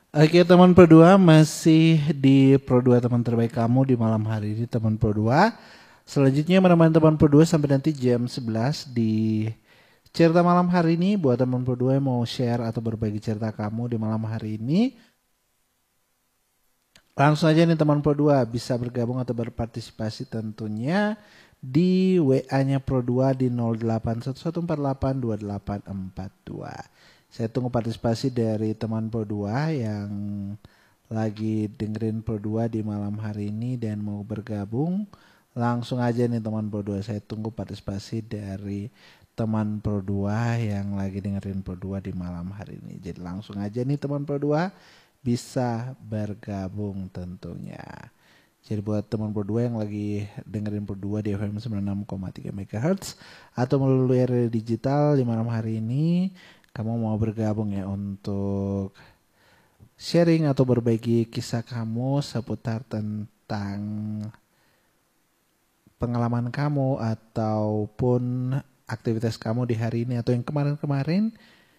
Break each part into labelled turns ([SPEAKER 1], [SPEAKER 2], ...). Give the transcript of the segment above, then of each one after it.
[SPEAKER 1] Oke teman Pro 2, masih di Pro 2 teman terbaik kamu di malam hari ini teman Pro 2. Selanjutnya menemani teman Pro 2 sampai nanti jam 11 di cerita malam hari ini. Buat teman Pro 2 yang mau share atau berbagi cerita kamu di malam hari ini, langsung aja nih teman Pro 2 bisa bergabung atau berpartisipasi tentunya di WA-nya Pro 2 di 0811482842. Saya tunggu partisipasi dari teman Pro 2 yang lagi dengerin Pro 2 di malam hari ini dan mau bergabung. Langsung aja nih teman Pro 2, saya tunggu partisipasi dari teman Pro 2 yang lagi dengerin Pro 2 di malam hari ini. Jadi langsung aja nih teman Pro 2 bisa bergabung tentunya. Jadi buat teman Pro 2 yang lagi dengerin Pro 2 di FM 96,3 MHz atau melalui area digital di malam hari ini, kamu mau bergabung ya untuk sharing atau berbagi kisah kamu seputar tentang pengalaman kamu ataupun aktivitas kamu di hari ini atau yang kemarin-kemarin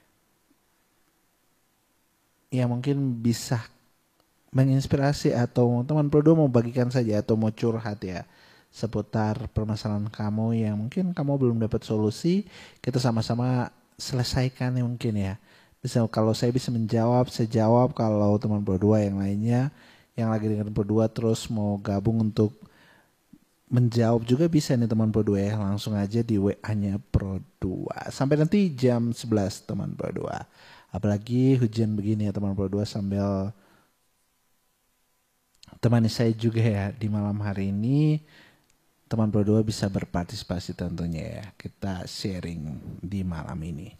[SPEAKER 1] yang mungkin bisa menginspirasi atau teman Pro 2 mau bagikan saja atau mau curhat ya seputar permasalahan kamu yang mungkin kamu belum dapat solusi, kita sama-sama selesaikan ya mungkin ya. Bisa kalau saya bisa menjawab, saya jawab. Kalau teman Pro 2 yang lainnya yang lagi dengerin Pro 2 terus mau gabung untuk menjawab juga bisa nih teman Pro 2 ya. Langsung aja di WA-nya Pro 2. Sampai nanti jam 11 teman Pro 2. Apalagi hujan begini ya teman Pro 2 sambil temani saya juga ya di malam hari ini. Teman Pro 2 bisa berpartisipasi tentunya ya. Kita sharing di malam ini.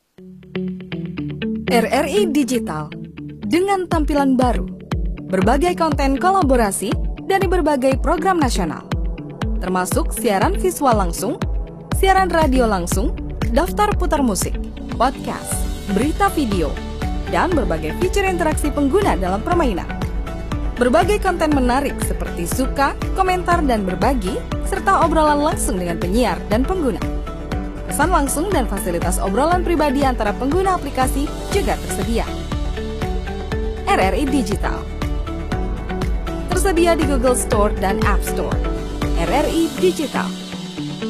[SPEAKER 2] RRI Digital dengan tampilan baru, berbagai konten kolaborasi dari berbagai program nasional, termasuk siaran visual langsung, siaran radio langsung, daftar putar musik, podcast, berita video, dan berbagai fitur interaksi pengguna dalam permainan. Berbagai konten menarik seperti suka, komentar, dan berbagi, serta obrolan langsung dengan penyiar dan pengguna. Pesan langsung dan fasilitas obrolan pribadi antara pengguna aplikasi juga tersedia. RRI Digital tersedia di Google Store dan App Store. RRI Digital.